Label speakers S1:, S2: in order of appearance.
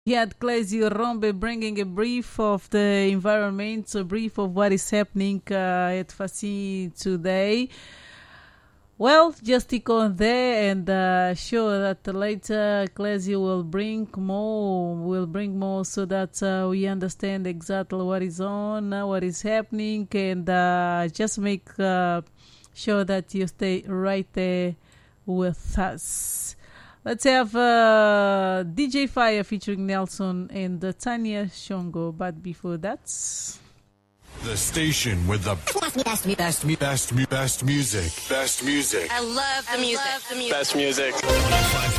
S1: We had Clesio Rombe bringing a brief of the environment, a brief of what is happening at Fassi today. Well, just stick on there and sure that later Clesio will bring more so that we understand exactly what is on, what is happening, and just make sure that you stay right there with us. Let's have DJ Fire featuring Nelson and Tanya Shongo, but before that...
S2: The station with the best music. Best music.
S3: I love the music.
S4: Best music.